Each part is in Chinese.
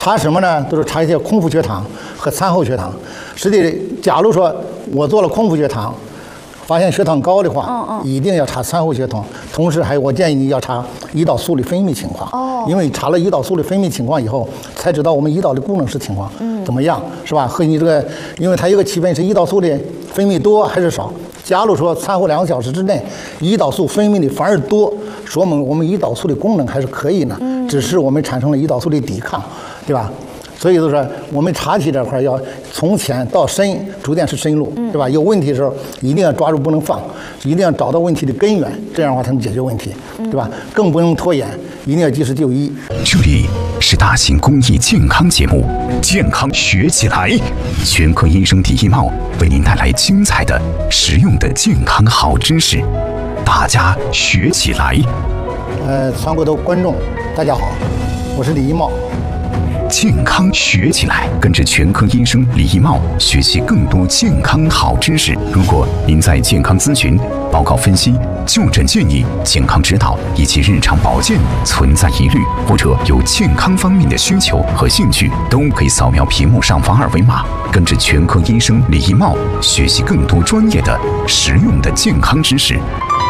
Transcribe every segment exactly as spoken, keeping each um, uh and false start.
查什么呢？都是查一些空腹血糖和餐后血糖。实际，假如说我做了空腹血糖，发现血糖高的话， 嗯嗯， 一定要查餐后血糖。同时，还有我建议你要查胰岛素的分泌情况。哦，因为查了胰岛素的分泌情况以后，才知道我们胰岛的功能是情况，嗯，怎么样，是吧？和你这个，因为它一个区分是胰岛素的分泌多还是少。假如说餐后两个小时之内，胰岛素分泌的反而多，说明我们胰岛素的功能还是可以呢，嗯，只是我们产生了胰岛素的抵抗。对吧？所以就是说，我们查体这块要从浅到深，逐渐是深入，对吧？有问题的时候一定要抓住，不能放，一定要找到问题的根源，这样的话才能解决问题，对吧？更不能拖延，一定要及时就医。 这里是大型公益健康节目《健康学起来》，全科医生李一茂为您带来精彩的、实用的健康好知识，大家学起来。 呃，全国的观众，大家好，我是李一茂。 健康学起来，跟着全科医生李一茂学习更多健康好知识。如果您在健康咨询、报告分析、就诊建议、健康指导以及日常保健存在疑虑，或者有健康方面的需求和兴趣，都可以扫描屏幕上方二维码，跟着全科医生李一茂学习更多专业的、实用的健康知识。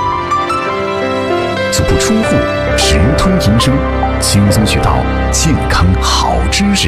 足不出户，直通医生，轻松学到健康好知识。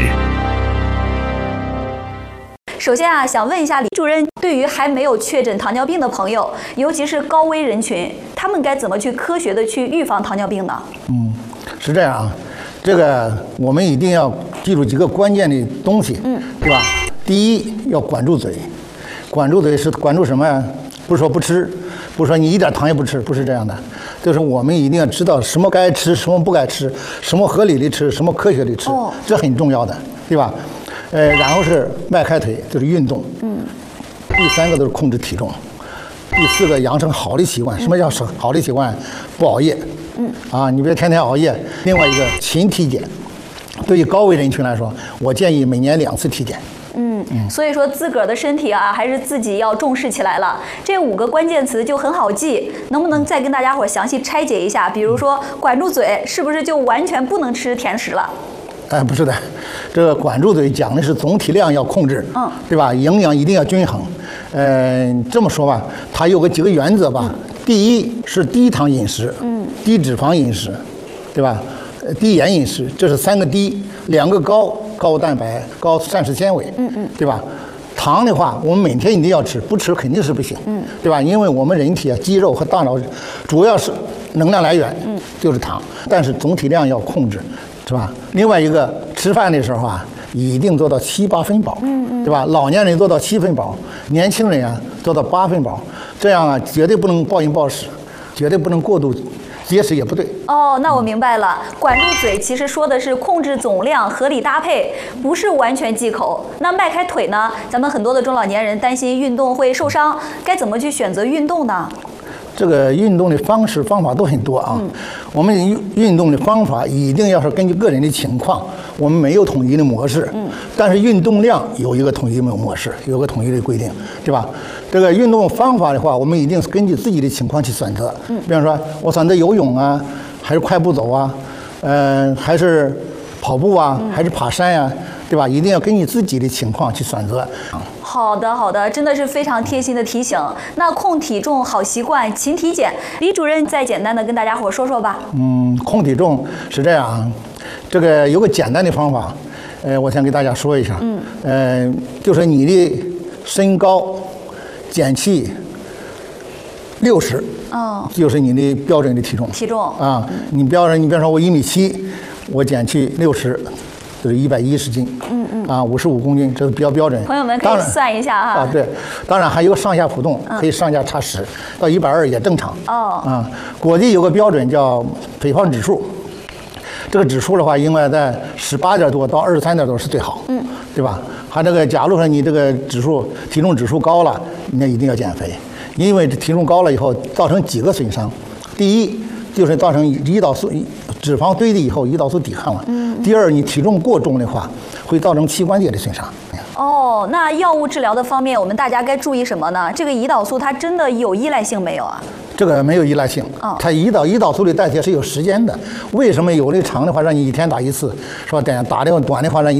首先啊，想问一下李主任，对于还没有确诊糖尿病的朋友，尤其是高危人群，他们该怎么去科学的去预防糖尿病呢？ 嗯，是这样啊，这个我们一定要记住几个关键的东西，嗯，对吧？第一，要管住嘴，管住嘴是管住什么呀？不是说不吃，不是说你一点糖也不吃，不是这样的，就是我们一定要知道什么该吃，什么不该吃，什么合理的吃，什么科学的吃，哦，这很重要的，对吧？呃，然后是迈开腿，就是运动，嗯，第三个都是控制体重，第四个养成好的习惯。什么叫好的习惯？不熬夜，嗯，啊，你别天天熬夜。另外一个勤体检，对于高危人群来说，我建议每年两次体检。 嗯，所以说自个儿的身体啊，还是自己要重视起来了。这五个关键词就很好记，能不能再跟大家伙详细拆解一下？比如说管住嘴，是不是就完全不能吃甜食了？ 哎，不是的，这个管住嘴讲的是总体量要控制，嗯，对吧？营养一定要均衡。呃，这么说吧，它有个几个原则吧。嗯、第一是低糖饮食，嗯，低脂肪饮食，对吧？低盐饮食，这是三个低，两个高，高蛋白、高膳食纤维，嗯嗯，对吧？糖的话，我们每天一定要吃，不吃肯定是不行，嗯，对吧？因为我们人体啊，肌肉和大脑主要是能量来源，嗯，就是糖，但是总体量要控制，是吧？另外一个，吃饭的时候啊，一定做到七八分饱，嗯嗯，对吧？老年人做到七分饱，年轻人啊做到八分饱，这样啊，绝对不能暴饮暴食，绝对不能过度。节食也不对哦，那我明白了。管住嘴其实说的是控制总量，合理搭配，不是完全忌口。那迈开腿呢？咱们很多的中老年人担心运动会受伤，该怎么去选择运动呢？ 这个运动的方式方法都很多啊。嗯、我们运动的方法一定要是根据个人的情况，我们没有统一的模式。嗯。但是运动量有一个统一的模式，有个统一的规定，对吧？这个运动方法的话，我们一定是根据自己的情况去选择。嗯。比方说，我选择游泳啊，还是快步走啊，嗯、呃，还是跑步啊，嗯、还是爬山呀、啊，对吧？一定要根据自己的情况去选择。 好的，好的，真的是非常贴心的提醒。那控体重好习惯，勤体检，李主任再简单的跟大家伙说说吧。 嗯，控体重是这样，这个有个简单的方法，呃，我先给大家说一下。嗯。呃，就是你的身高减去六十，哦，就是你的标准的体重。 体重啊，你标准，你比方说我一米七，我减去六十。就是一百一十斤，嗯嗯，啊，五十五公斤，这是比较标准。 朋友们可以算一下哈。 啊，对，当然还有上下浮动，可以上下差十，到一百二也正常。哦，啊，国际有个标准叫肥胖指数，这个指数的话，应该在十八点多到二十三点多是最好，嗯，对吧？还这个，假如说你这个指数体重指数高了，那一定要减肥，因为体重高了以后造成几个损伤，第一就是造成胰岛素。脂肪堆积以后，胰岛素抵抗了。嗯。第二，你体重过重的话，会造成膝关节的损伤。 哦，那药物治疗的方面，我们大家该注意什么呢？这个胰岛素它真的有依赖性没有啊？ 这个没有依赖性。哦。它胰岛胰岛素的代谢是有时间的。为什么有的长的话让你一天打一次，是吧？打的短的话让你。